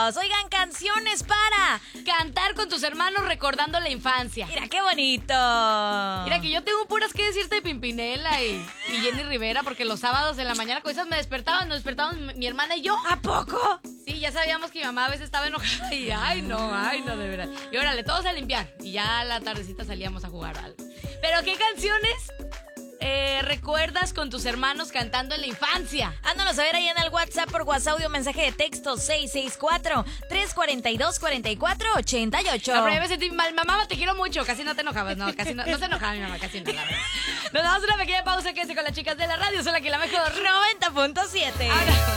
Oigan, canciones para cantar con tus hermanos recordando la infancia. Mira, qué bonito. Mira que yo tengo puras que decirte de Pimpinela y Jenny Rivera, porque los sábados de la mañana con esas nos despertábamos mi hermana y yo. ¿A poco? Sí, ya sabíamos que mi mamá a veces estaba enojada y ay no, de verdad. Y órale, todos a limpiar. Y ya a la tardecita salíamos a jugar algo. Pero ¿qué canciones recuerdas con tus hermanos cantando en la infancia? Háganos saber ahí en el WhatsApp por WhatsApp o mensaje de texto 664-342-4488. La primera vez sentí mal, mamá, te quiero mucho. Casi no te enojabas, no se enojaba mi mamá, casi no. La verdad. Nos damos una pequeña pausa, quédese con las chicas de la radio, son aquí la mejor 90.7. Ahora.